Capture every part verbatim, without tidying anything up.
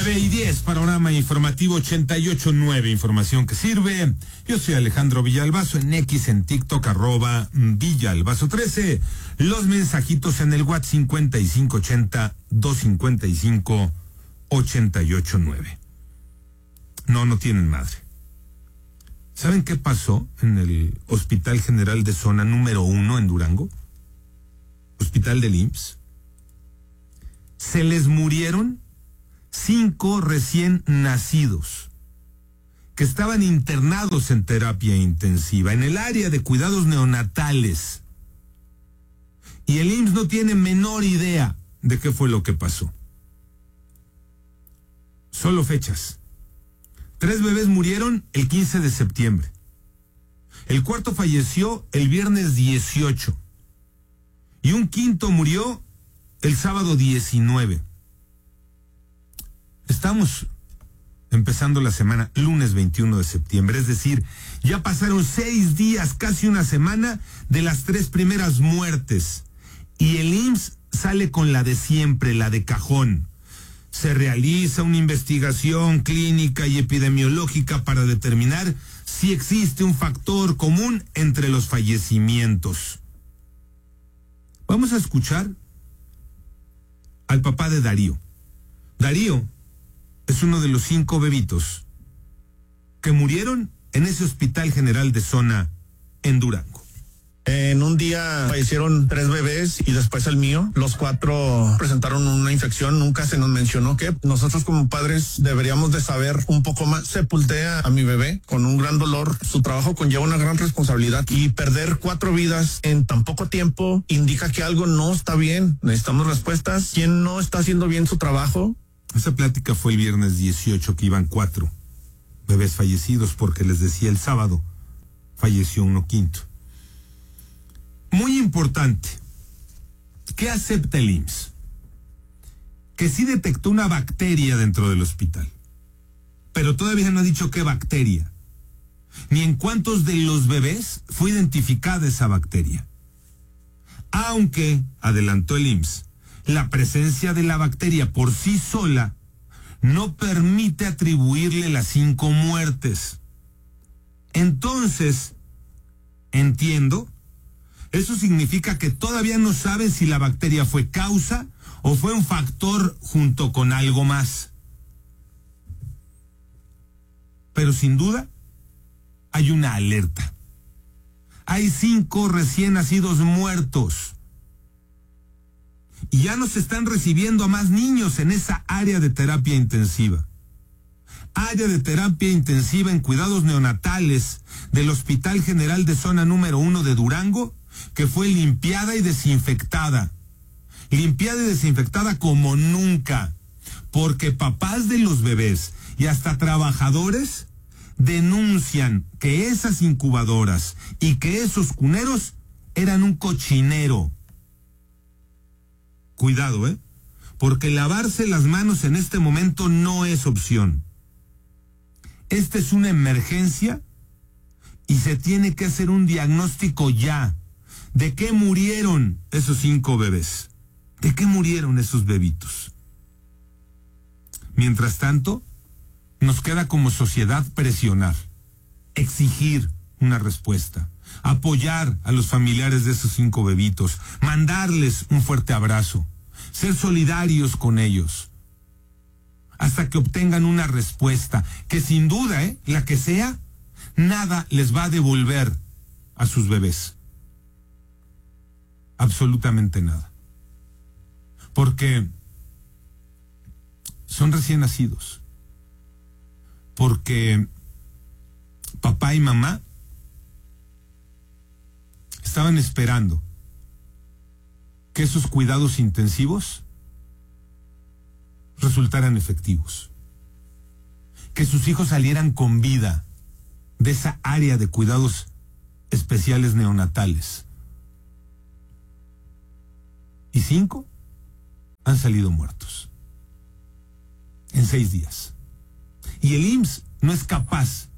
nueve y diez, panorama informativo ochenta y ocho nueve, información que sirve. Yo soy Alejandro Villalbazo, en X, en TikTok, arroba Villalbazo trece. Los mensajitos en el WhatsApp cincuenta y cinco ochenta, doscientos cincuenta y cinco, ochenta y ocho nueve. No, no tienen madre. ¿Saben qué pasó en el Hospital General de Zona número uno en Durango? Hospital del I M S S. Se les murieron cinco recién nacidos que estaban internados en terapia intensiva, en el área de cuidados neonatales. Y el I M S S no tiene menor idea de qué fue lo que pasó. Solo fechas. Tres bebés murieron el quince de septiembre. El cuarto falleció el viernes dieciocho. Y un quinto murió el sábado diecinueve. Estamos empezando la semana lunes veintiuno de septiembre, es decir, ya pasaron seis días, casi una semana, de las tres primeras muertes. Y el I M S S sale con la de siempre, la de cajón. Se realiza una investigación clínica y epidemiológica para determinar si existe un factor común entre los fallecimientos. Vamos a escuchar al papá de Darío. Darío es uno de los cinco bebitos que murieron en ese Hospital General de Zona en Durango. En un día fallecieron tres bebés y después el mío. Los cuatro presentaron una infección. Nunca se nos mencionó que nosotros como padres deberíamos de saber un poco más. Sepulté a, a mi bebé con un gran dolor. Su trabajo conlleva una gran responsabilidad y perder cuatro vidas en tan poco tiempo indica que algo no está bien. Necesitamos respuestas. ¿Quién no está haciendo bien su trabajo? Esa plática fue el viernes dieciocho, que iban cuatro bebés fallecidos, porque les decía el sábado falleció uno quinto. Muy importante, ¿qué acepta el I M S S? Que sí detectó una bacteria dentro del hospital, pero todavía no ha dicho qué bacteria, ni en cuántos de los bebés fue identificada esa bacteria. Aunque, adelantó el I M S S, la presencia de la bacteria por sí sola no permite atribuirle las cinco muertes. Entonces, entiendo, eso significa que todavía no saben si la bacteria fue causa o fue un factor junto con algo más. Pero sin duda, hay una alerta. Hay cinco recién nacidos muertos. Y ya nos están recibiendo a más niños en esa área de terapia intensiva. Área de terapia intensiva en cuidados neonatales del Hospital General de Zona número uno de Durango, que fue limpiada y desinfectada. Limpiada y desinfectada como nunca. Porque papás de los bebés y hasta trabajadores denuncian que esas incubadoras y que esos cuneros eran un cochinero. Cuidado, ¿eh? Porque lavarse las manos en este momento no es opción. Esta es una emergencia y se tiene que hacer un diagnóstico ya. ¿De qué murieron esos cinco bebés? ¿De qué murieron esos bebitos? Mientras tanto, nos queda como sociedad presionar, exigir una respuesta, apoyar a los familiares de esos cinco bebitos, mandarles un fuerte abrazo, ser solidarios con ellos, hasta que obtengan una respuesta que sin duda, ¿eh? la que sea, nada les va a devolver a sus bebés. Absolutamente nada. Porque son recién nacidos. Porque papá y mamá estaban esperando que esos cuidados intensivos resultaran efectivos. Que sus hijos salieran con vida de esa área de cuidados especiales neonatales. Y cinco han salido muertos en seis días. Y el I M S S no es capaz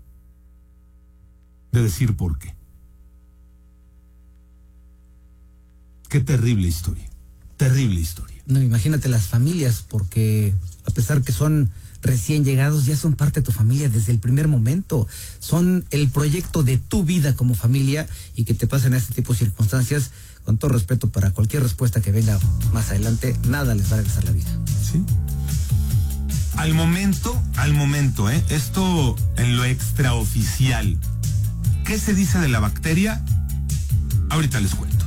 de decir por qué. Qué terrible historia, terrible historia. No, imagínate las familias, porque a pesar que son recién llegados, ya son parte de tu familia desde el primer momento. Son el proyecto de tu vida como familia, y que te pasen este tipo de circunstancias, con todo respeto para cualquier respuesta que venga más adelante, nada les va a regresar la vida. Sí. Al momento, al momento, ¿eh? Esto en lo extraoficial. ¿Qué se dice de la bacteria? Ahorita les cuento.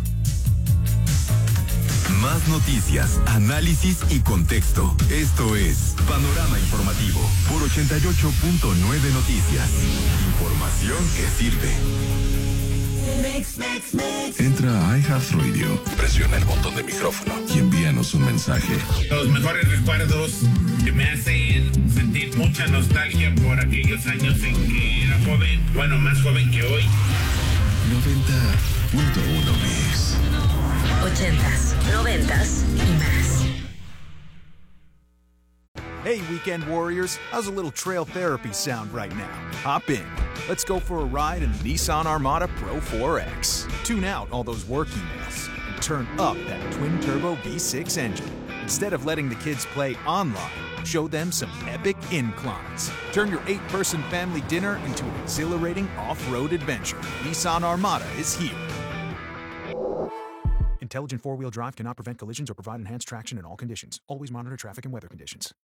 Más noticias, análisis y contexto. Esto es Panorama Informativo por ochenta y ocho punto nueve Noticias. Información que sirve. Mix, mix, mix. Entra a iHeartRadio, presiona el botón de micrófono y envíanos un mensaje. Los mejores recuerdos que me hacen sentir mucha nostalgia por aquellos años en que era joven, bueno, más joven que hoy. noventa punto uno Mix. Ochentas, noventas y más. Hey, Weekend Warriors, how's a little trail therapy sound right now? Hop in. Let's go for a ride in the Nissan Armada Pro four X. Tune out all those work emails and turn up that twin-turbo V six engine. Instead of letting the kids play online, show them some epic inclines. Turn your eight-person family dinner into an exhilarating off-road adventure. Nissan Armada is here. Intelligent four-wheel drive cannot prevent collisions or provide enhanced traction in all conditions. Always monitor traffic and weather conditions.